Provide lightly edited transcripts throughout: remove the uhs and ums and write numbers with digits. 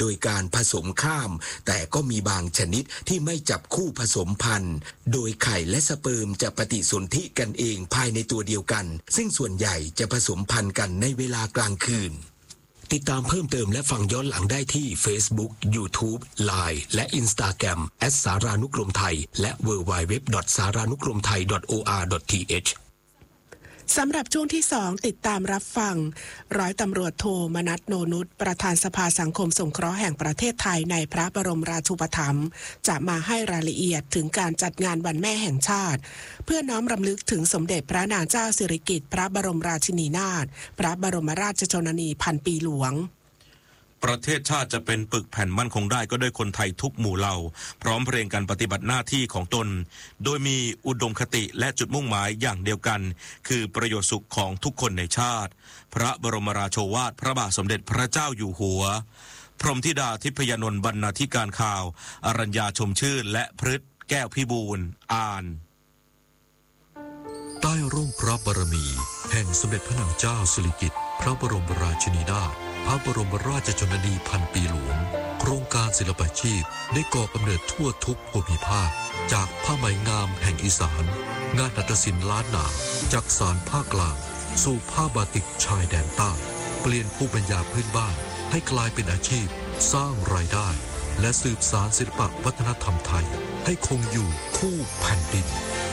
โดยการผสมข้ามแต่ก็มีบางชนิดที่ไม่จับคู่ผสมพันธุ์โดยไข่และสเปิร์มจะปฏิสนธิกันเองภายในตัวเดียวกันซึ่งส่วนใหญ่จะผสมพันธุ์กันในเวลากลางคืนติดตามเพิ่มเติมและฟังย้อนหลังได้ที่ Facebook, YouTube, Line และ Instagram @saranukromthai และ www.saranukromthai.or.th สำหรับช่วงที่2ติดตามรับฟังร้อยตำรวจโทมนัส โนนุชประธานสภาสังคมสงเคราะห์แห่งประเทศไทยในพระบรมราชูปถัมภ์จะมาให้รายละเอียดถึงการจัดงานวันแม่แห่งชาติเพื่อน้อมรำลึกถึงสมเด็จพระนางเจ้าสิริกิติ์พระบรมราชินีนาถพระบรมราชชนนีพันปีหลวงประเทศชาติจะเป็นปึกแผ่นมั่นคงได้ก็ด้วยคนไทยทุกหมู่เหล่าพร้อมเพรียงกันปฏิบัติหน้าที่ของตนโดยมีอุดมคติและจุดมุ่งหมายอย่างเดียวกันคือประโยชน์สุขของทุกคนในชาติพระบรมราโชวาทพระบาทสมเด็จพระเจ้าอยู่หัวพรหมธิดาทิพยานนท์บรรณาธิการข่าวอรัญญาชมชื่นและพฤทธิ์แก้วพิบูลอ่านใต้ร่มพระบารมีแห่งสมเด็จพระนางเจ้าสิริกิติ์พระบรมราชินีนาถพระบรมราชชนนีพันปีหลวงโครงการศิลปาชีพได้ก่อกำเนิดทั่วทุกภูมิภาคจากผ้าไหมงามแห่งอีสานงานหัตถศิลป์ล้านนาจากสานภาคกลางสู่ผ้าบาติกชายแดนใต้เปลี่ยนภูมิปัญญาพื้นบ้านให้กลายเป็นอาชีพสร้างรายได้และสืบสานศิลปวัฒนธรรมไทยให้คงอยู่คู่แผ่นดิน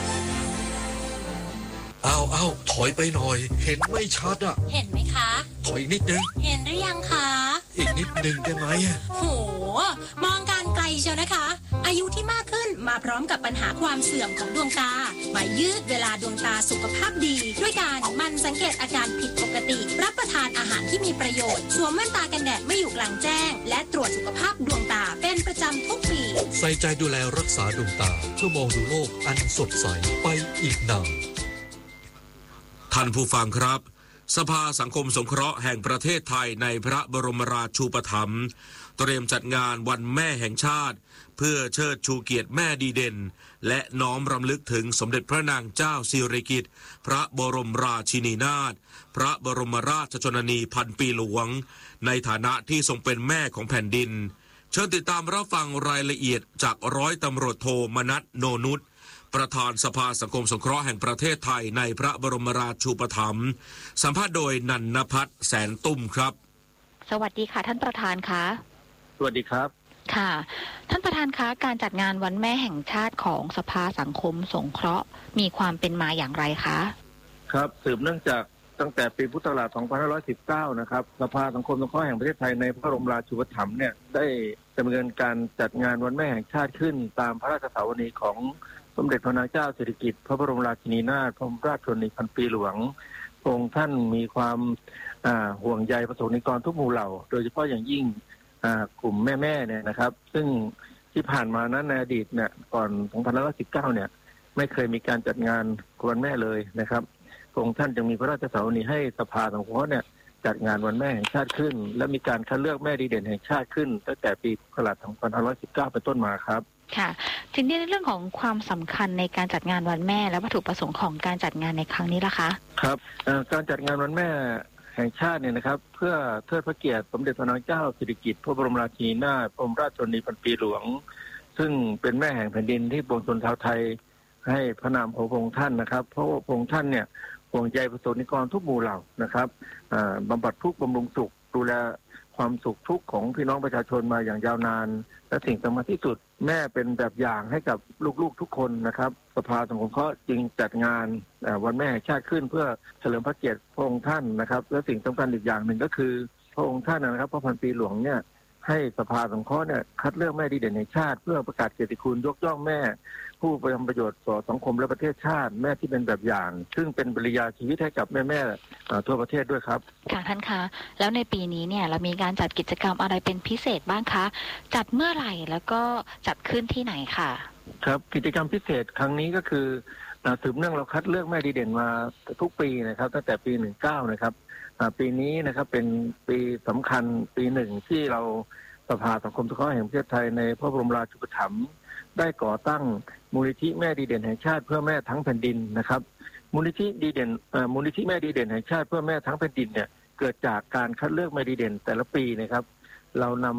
เอาถอยไปหน่อยเห็นไม่ชัดอ่ะเห็นไหมคะถอยนิดนึงเห็นหรือยังคะอีกนิดนึงได้ไหมโหมองการไกลเชียวนะคะอายุที่มากขึ้นมาพร้อมกับปัญหาความเสื่อมของดวงตามายืดเวลาดวงตาสุขภาพดีด้วยการมันสังเกตอาการผิดปกติรับประทานอาหารที่มีประโยชน์สวมแว่นตากันแดดไม่อยู่กลางแจ้งและตรวจสุขภาพดวงตาเป็นประจำทุกปีใส่ใจดูแลรักษาดวงตาเพื่อมองดูโลกอันสดใสไปอีกนานท่านผู้ฟังครับสภาสังคมสงเคราะห์แห่งประเทศไทยในพระบรมราชูปถัมภ์เตรียมจัดงานวันแม่แห่งชาติเพื่อเชิดชูเกียรติแม่ดีเด่นและน้อมรำลึกถึงสมเด็จพระนางเจ้าสิริกิติ์พระบรมราชินีนาถพระบรมราชชนนีพันปีหลวงในฐานะที่ทรงเป็นแม่ของแผ่นดินเชิญติดตามรับฟังรายละเอียดจากร้อยตำรวจโทมนัส โนนุชประธานสภาสังคมสงเคราะห์แห่งประเทศไทยในพระบรมราชูปถัมภ์สัมภาษณ์โดยนันนภัทร แสนตุ้มครับสวัสดีค่ะท่านประธานคะสวัสดีครับค่ะท่านประธานคะการจัดงานวันแม่แห่งชาติของสภาสังคมสงเคราะห์มีความเป็นมาอย่างไรคะครับสืบเนื่องจากตั้งแต่ปีพุทธศักราช 2519 นะครับสภาสังคมสงเคราะห์แห่งประเทศไทยในพระบรมราชูปถัมภ์เนี่ยได้ดำเนินการจัดงานวันแม่แห่งชาติขึ้นตามพระราชสาวนีของสมเด็จพระนางเจ้าสิริกิติ์พระบรมราชินีนาถพระบรมราชชนนีพันปีหลวงพระองค์ท่านมีความห่วงใยประสงค์นิกรทุกหมู่เหล่าโดยเฉพาะอย่างยิ่งกลุ่มแม่ๆเนี่ยนะครับซึ่งที่ผ่านมานั้นในอดีตเนี่ยก่อน 2519 เนี่ยไม่เคยมีการจัดงานวันแม่เลยนะครับพระองค์ท่านจึงมีพระราชสาวนีให้สภาสังคมเนี่ยจัดงานวันแม่แห่งชาติขึ้นและมีการคัดเลือกแม่ดีเด่นแห่งชาติขึ้นตั้งแต่ปีพุทธศักราช 2519 เป็นต้นมาครับค่ะทีนี้ในเรื่องของความสำคัญในการจัดงานวันแม่และวัตถุประสงค์ของการจัดงานในครั้งนี้ล่ะคะครับการจัดงานวันแม่แห่งชาติเนี่ยนะครับเพื่อเทิดพระเกียรติสมเด็จพระนางเจ้าสิริกิติ์พระบรมราชินีนาถพระบรมราชชนนีพันปีหลวงซึ่งเป็นแม่แห่งแผ่นดินที่ปวงชนชาวไทยให้พระนามของพระองค์ท่านนะครับเพราะว่าพระองค์ท่านเนี่ยห่วงใยประสงค์นิกรทุกหมู่เหล่านะครับบำบัดทุกข์บำรุงสุขดูแลความสุขทุกข์ของพี่น้องประชาชนมาอย่างยาวนานและสิ่งสำคัญที่สุดแม่เป็นแบบอย่างให้กับลูกๆทุกคนนะครับสภาสังคมสงเคราะห์จึงจัดงานวันแม่แห่งชาติขึ้นเพื่อเฉลิมพระเกียรติพระองค์ท่านนะครับและสิ่งสำคัญอีกอย่างหนึ่งก็คือพระองค์ท่านนะครับพระพันปีหลวงเนี่ยให้สภาสังเคราะห์เนี่ยคัดเลือกแม่ดีเด่นแห่งชาติเพื่อประกาศเกียรติคุณยกย่องแม่ผู้ไปทำประโยชน์ต่อสังคมและประเทศชาติแม่ที่เป็นแบบอย่างซึ่งเป็นปริยาชีวิตให้กับแม่ทั่วประเทศด้วยครับค่ะท่านคะแล้วในปีนี้เนี่ยเรามีการจัดกิจกรรมอะไรเป็นพิเศษบ้างคะจัดเมื่อไหร่แล้วก็จัดขึ้นที่ไหนค่ะครับกิจกรรมพิเศษครั้งนี้ก็คือสืบเนื่องเราคัดเลือกแม่ดีเด่นมาทุกปีนะครับตั้งแต่ปี 19 นะครับปีนี้นะครับเป็นปีสำคัญปีหนึ่งที่เราสภาสังคมสงเคราะห์แห่งประเทศไทยในพระบรมราชูปถัมภ์ได้ก่อตั้งมูลนิธิแม่ดีเด่นแห่งชาติเพื่อแม่ทั้งแผ่นดินนะครับมูลนิธิดีเด่นมูลนิธิแม่ดีเด่นแห่งชาติเพื่อแม่ทั้งแผ่นดินเนี่ยเกิดจากการคัดเลือกแม่ดีเด่นแต่ละปีนะครับเรานำ